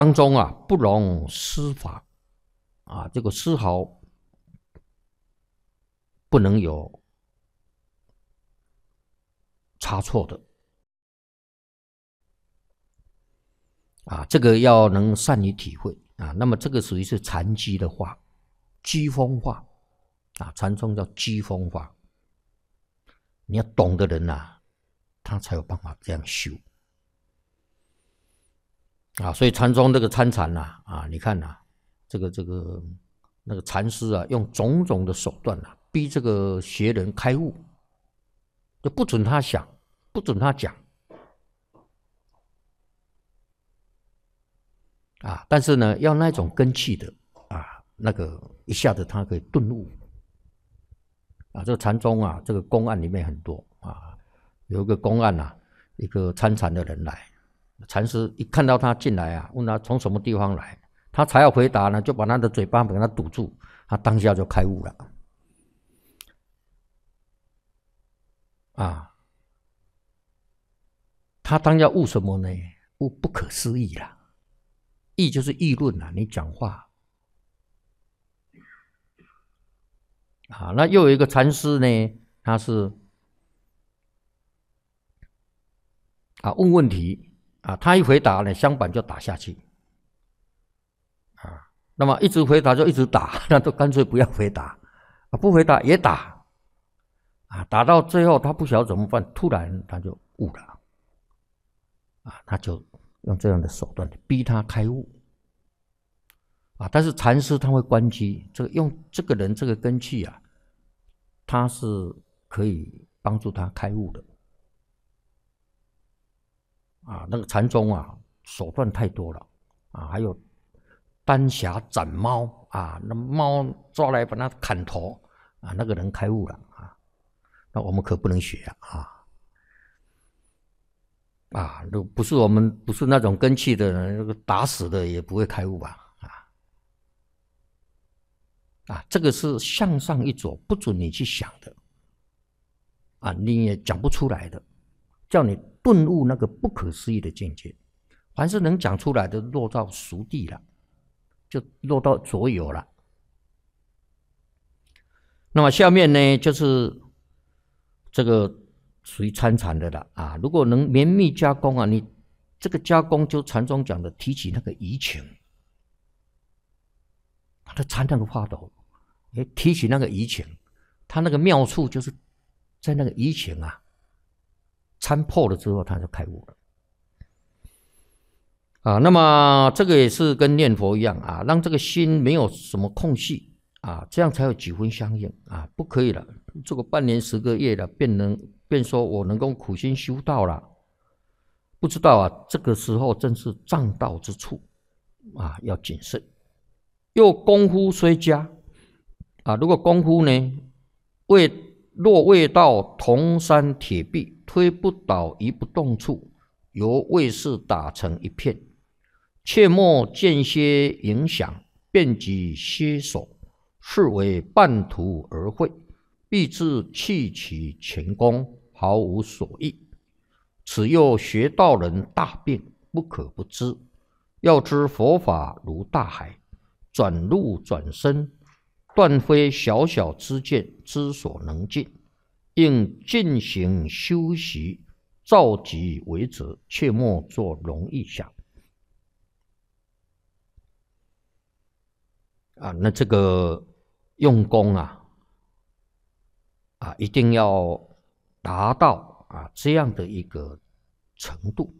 当中啊，不容丝毫啊，这个丝毫不能有差错的啊，这个要能善于体会啊。那么这个属于是禅机的话，机锋话啊，禅宗叫机锋话。你要懂的人啊，他才有办法这样修啊。所以禅宗这个参禅呐啊，你看呐，那个禅师啊，用种种的手段啊，逼这个邪人开悟，就不准他想，不准他讲啊。但是呢，要那种根气的啊，那个一下子他可以顿悟啊。这个禅宗啊，这个公案里面很多啊，有一个公案啊，一个参禅的人来，禅师一看到他进来啊，问他从什么地方来，他才要回答呢，就把他的嘴巴给他堵住，他当下就开悟了啊。他当下悟什么呢？悟不可思议啦，议就是议论啦，你讲话啊。那又有一个禅师呢，他是啊问问题啊，他一回答呢，相反就打下去啊。那么一直回答就一直打，那就干脆不要回答啊，不回答也打啊，打到最后他不晓得怎么办，突然他就悟了啊，他就用这样的手段逼他开悟啊。但是禅师他会关机，这个用这个人这个根器啊，他是可以帮助他开悟的啊。那个禅宗啊，手段太多了啊，还有丹霞斩猫啊，那猫抓来把它砍头啊，那个人开悟了啊。那我们可不能学啊！如果不是我们不是那种根器的人，那个打死的也不会开悟吧？这个是向上一着，不准你去想的啊，你也讲不出来的，叫你顿悟那个不可思议的境界。凡是能讲出来的，落到熟地了，就落到左有了。那么下面呢，就是这个属于参禅的了啊。如果能绵密加工啊，你这个加工就禅宗讲的提起那个移情，他参那个话头，提起那个移情，他那个妙处就是在那个移情啊，参破了之后，他就开悟了啊。那么这个也是跟念佛一样啊，让这个心没有什么空隙啊，这样才有几分相应啊。不可以了，做个半年10个月了，便说我能够苦心修道了，不知道啊，这个时候正是障道之处啊，要谨慎。又功夫虽佳啊，如果功夫呢若未到铜山铁壁，推不倒移不动处，由卫士打成一片，切莫间歇影响，便即歇手，是为半途而废，必致弃其前功，毫无所益。此又学道人大病，不可不知。要知佛法如大海，转入转身，断非小小之见之所能尽，应进行修习，照己为则，切莫做容易想啊。那这个用功一定要达到这样的一个程度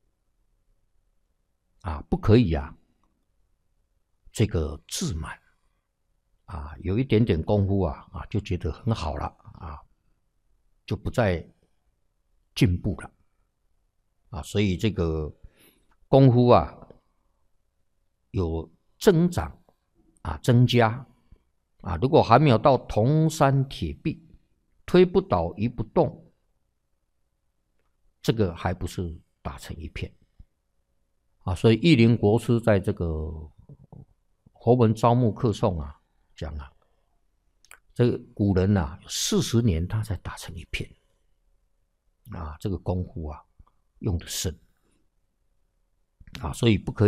不可以这个自满有一点点功夫就觉得很好了就不再进步了所以这个功夫有增长增加如果还没有到铜山铁壁，推不倒移不动，这个还不是打成一片所以义林国师在这个佛门招募客诵讲这个古人40年他才打成一片这个功夫用得深所以不可以